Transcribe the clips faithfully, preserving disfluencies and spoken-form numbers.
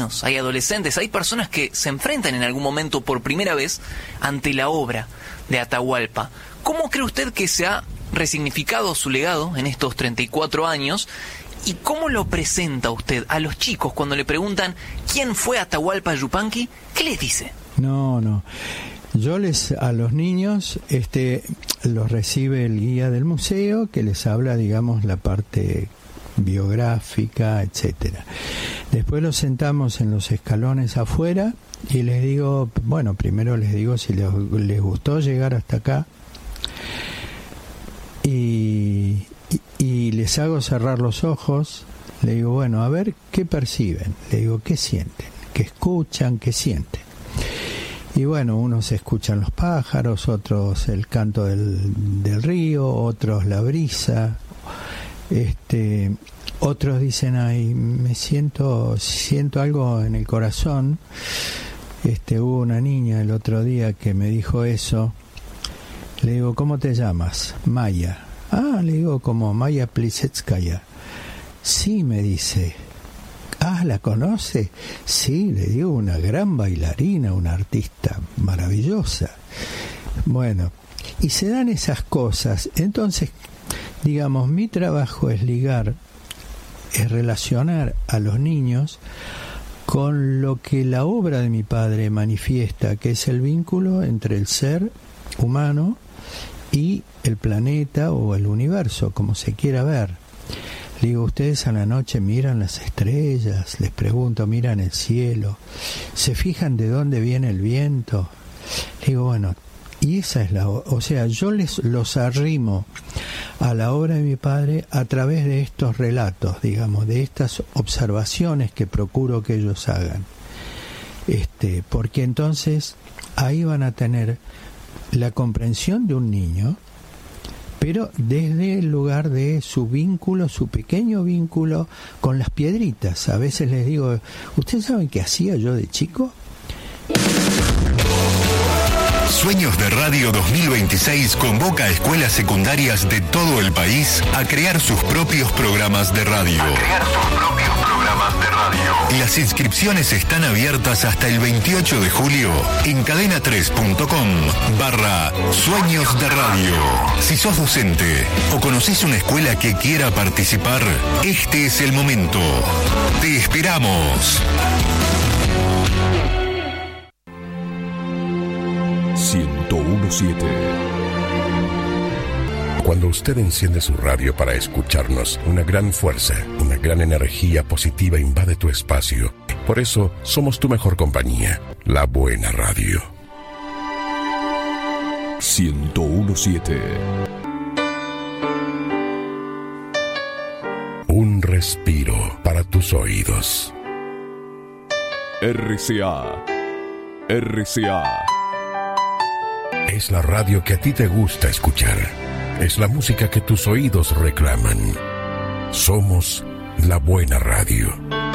niños, hay adolescentes, hay personas que se enfrentan en algún momento por primera vez ante la obra de Atahualpa. ¿Cómo cree usted que se ha resignificado su legado en estos treinta y cuatro años? ¿Y cómo lo presenta usted a los chicos cuando le preguntan quién fue Atahualpa Yupanqui? ¿Qué les dice? No, no. Yo les, a los niños, este, los recibe el guía del museo que les habla, digamos, la parte biográfica, etcétera. Después los sentamos en los escalones afuera y les digo, bueno, primero les digo si les, les gustó llegar hasta acá y, y, y les hago cerrar los ojos. Le digo, bueno, a ver, ¿qué perciben? Le digo, ¿qué sienten? ¿Qué escuchan? ¿Qué sienten? Y bueno, unos escuchan los pájaros, otros el canto del, del río, otros la brisa, este, otros dicen, ay, me siento, siento algo en el corazón. Este, hubo una niña el otro día que me dijo eso. Le digo, ¿cómo te llamas? Maya. Ah, le digo, como Maya Plisetskaya. Sí, me dice. Ah, ¿la conoce? Sí, le digo, una gran bailarina, una artista maravillosa. Bueno, y se dan esas cosas. Entonces, digamos, mi trabajo es ligar, es relacionar a los niños con lo que la obra de mi padre manifiesta, que es el vínculo entre el ser humano y el planeta o el universo, como se quiera ver. Le digo, ustedes a la noche miran las estrellas, les pregunto, miran el cielo, se fijan de dónde viene el viento. Le digo, bueno, y esa es la, o sea, yo les los arrimo a la obra de mi padre a través de estos relatos, digamos, de estas observaciones que procuro que ellos hagan. Este, porque entonces ahí van a tener la comprensión de un niño, pero desde el lugar de su vínculo, su pequeño vínculo con las piedritas. A veces les digo, ¿ustedes saben qué hacía yo de chico? Sueños de Radio dos mil veintiséis convoca a escuelas secundarias de todo el país a crear sus propios programas de radio. A crear sus propios programas de radio. Las inscripciones están abiertas hasta el veintiocho de julio en cadena tres punto com barra Sueños de Radio. Si sos docente o conocés una escuela que quiera participar, este es el momento. Te esperamos. ciento uno punto siete. Cuando usted enciende su radio para escucharnos, una gran fuerza, una gran energía positiva invade tu espacio. Por eso, somos tu mejor compañía, la buena radio. ciento uno punto siete. Un respiro para tus oídos. R C A. R C A. Es la radio que a ti te gusta escuchar. Es la música que tus oídos reclaman. Somos la buena radio.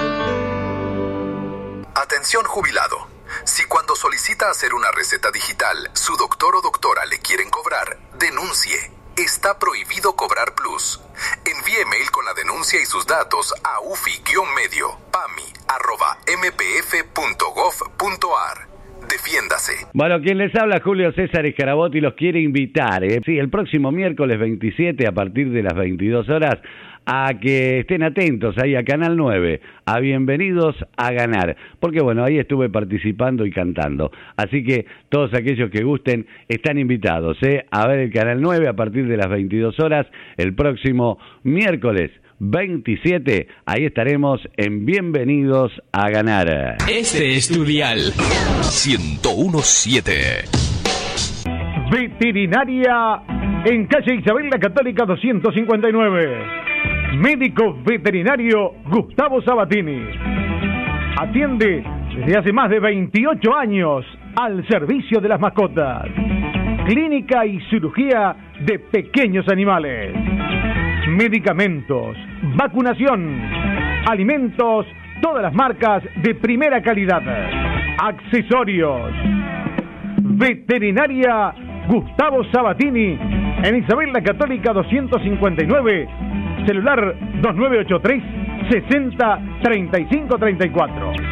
Atención jubilado. Si cuando solicita hacer una receta digital, su doctor o doctora le quieren cobrar, denuncie. Está prohibido cobrar plus. Envíe mail con la denuncia y sus datos a ufi-medio pami arroba mpf punto gov punto ar. Defiéndase. Bueno, quien les habla, Julio César Escarabotti, los quiere invitar, ¿eh? Sí, el próximo miércoles veintisiete, a partir de las veintidós horas, a que estén atentos ahí a Canal nueve, a Bienvenidos a Ganar, porque bueno, ahí estuve participando y cantando, así que todos aquellos que gusten están invitados, ¿eh? A ver el Canal nueve a partir de las veintidós horas, el próximo miércoles veintisiete, ahí estaremos en Bienvenidos a Ganar. Este es tu dial. ciento uno punto siete. Veterinaria en calle Isabel la Católica doscientos cincuenta y nueve. Médico veterinario Gustavo Sabatini. Atiende desde hace más de veintiocho años al servicio de las mascotas. Clínica y cirugía de pequeños animales. Medicamentos, vacunación, alimentos, todas las marcas de primera calidad, accesorios. Veterinaria Gustavo Sabatini en Isabel la Católica doscientos cincuenta y nueve, celular dos nueve ocho tres, sesenta, treinta y cinco, treinta y cuatro.